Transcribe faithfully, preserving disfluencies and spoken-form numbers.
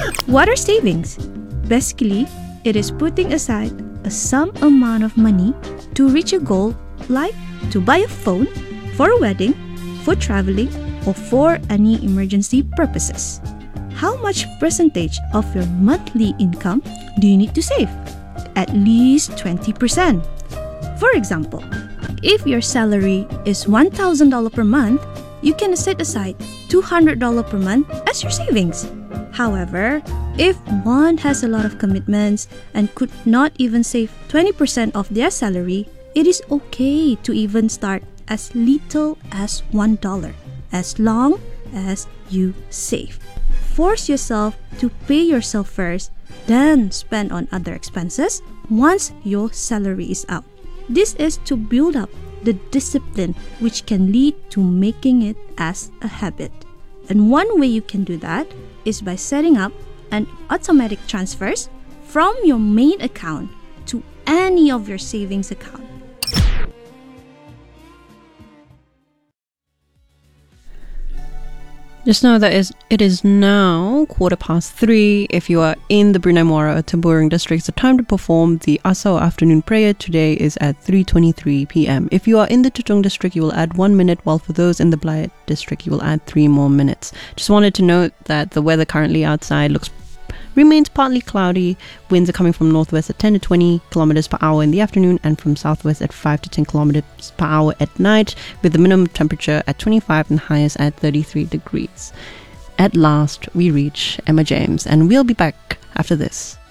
What are savings? Basically, it is putting aside a some amount of money to reach a goal, like to buy a phone, for a wedding, for traveling, or for any emergency purposes. How much percentage of your monthly income do you need to save? At least twenty percent. For example, if your salary is one thousand dollars per month, you can set aside two hundred dollars per month as your savings. However, if one has a lot of commitments and could not even save twenty percent of their salary, it is okay to even start as little as one dollar, as long as you save. Force yourself to pay yourself first, then spend on other expenses once your salary is out. This is to build up the discipline which can lead to making it as a habit. And one way you can do that is by setting up an automatic transfers from your main account to any of your savings account. Just know that is- it is now quarter past three. If you are in the Brunei Muara or Temburong districts, the time to perform the Asar afternoon prayer today is at three twenty-three p.m. If you are in the Tutong district, you will add one minute, while for those in the Blayat district, you will add three more minutes. Just wanted to note that the weather currently outside looks remains partly cloudy. Winds are coming from northwest at ten to twenty kilometers per hour in the afternoon and from southwest at five to ten kilometers per hour at night, with the minimum temperature at twenty-five and highest at thirty-three degrees. At last, we reach Emma James, and we'll be back after this.